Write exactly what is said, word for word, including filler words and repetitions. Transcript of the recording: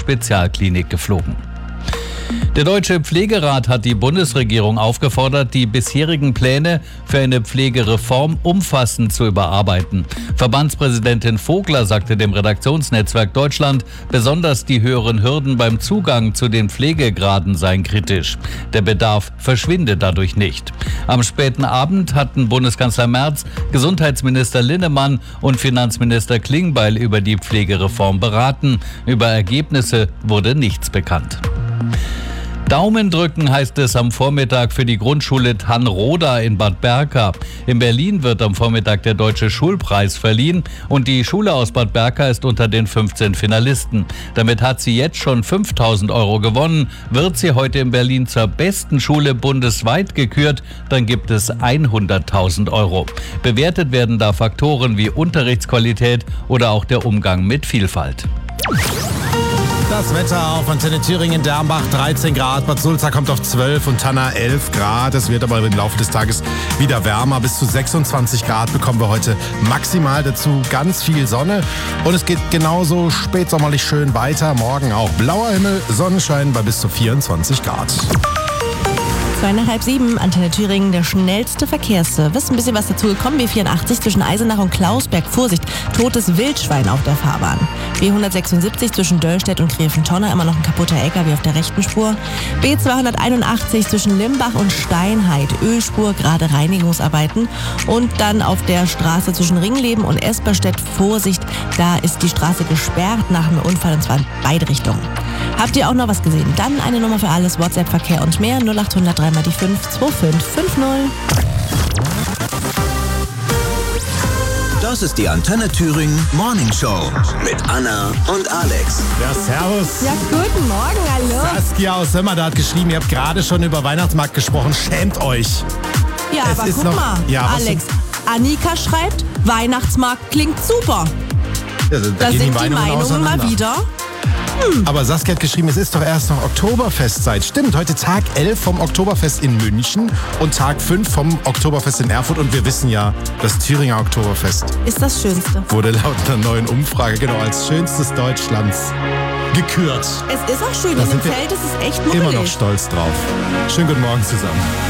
Spezialklinik geflogen. Der Deutsche Pflegerat hat die Bundesregierung aufgefordert, die bisherigen Pläne für eine Pflegereform umfassend zu überarbeiten. Verbandspräsidentin Vogler sagte dem Redaktionsnetzwerk Deutschland, besonders die höheren Hürden beim Zugang zu den Pflegegraden seien kritisch. Der Bedarf verschwinde dadurch nicht. Am späten Abend hatten Bundeskanzler Merz, Gesundheitsminister Linnemann und Finanzminister Klingbeil über die Pflegereform beraten. Über Ergebnisse wurde nichts bekannt. Daumen drücken heißt es am Vormittag für die Grundschule Tannroda in Bad Berka. In Berlin wird am Vormittag der Deutsche Schulpreis verliehen und die Schule aus Bad Berka ist unter den fünfzehn Finalisten. Damit hat sie jetzt schon fünftausend Euro gewonnen. Wird sie heute in Berlin zur besten Schule bundesweit gekürt, dann gibt es hunderttausend Euro. Bewertet werden da Faktoren wie Unterrichtsqualität oder auch der Umgang mit Vielfalt. Das Wetter auf Antenne Thüringen, Dermbach dreizehn Grad, Bad Sulza kommt auf zwölf und Tanna elf Grad. Es wird aber im Laufe des Tages wieder wärmer. Bis zu sechsundzwanzig Grad bekommen wir heute maximal. Dazu ganz viel Sonne. Und es geht genauso spätsommerlich schön weiter. Morgen auch blauer Himmel, Sonnenschein bei bis zu vierundzwanzig Grad. Zweieinhalb sieben, Antenne Thüringen, der schnellste Verkehrsservice. Ein bisschen was dazu gekommen. B vierundachtzig zwischen Eisenach und Klausberg. Vorsicht, totes Wildschwein auf der Fahrbahn. B hundertsechsundsiebzig zwischen Döllstedt und Gräfentonne. Immer noch ein kaputter L K W auf der rechten Spur. B zweihunderteinundachtzig zwischen Limbach und Steinheit. Ölspur, gerade Reinigungsarbeiten. Und dann auf der Straße zwischen Ringleben und Esperstedt. Vorsicht, da ist die Straße gesperrt nach einem Unfall und zwar in beide Richtungen. Habt ihr auch noch was gesehen? Dann eine Nummer für alles, WhatsApp-Verkehr und mehr. null acht hundert drei mal die fünf zwei fünf fünf null. Das ist die Antenne Thüringen Morning Show mit Anna und Alex. Ja, servus. Ja, guten Morgen, hallo. Saskia aus Sömmerda hat geschrieben, ihr habt gerade schon über Weihnachtsmarkt gesprochen. Schämt euch. Ja, Es aber ist guck noch- mal, Ja, was Alex, Annika schreibt, Weihnachtsmarkt klingt super. Ja, da Da gehen sind die Meinungen auseinander. mal wieder. Aber Saskia hat geschrieben, es ist doch erst noch Oktoberfestzeit. Stimmt, heute Tag elf vom Oktoberfest in München und Tag fünf vom Oktoberfest in Erfurt. Und wir wissen ja, das Thüringer Oktoberfest Ist das Schönste. wurde laut einer neuen Umfrage genau als schönstes Deutschlands gekürt. Es ist auch schön, Da in dem sind wir Feld ist es echt Immer noch muckelig. stolz drauf. Schönen guten Morgen zusammen.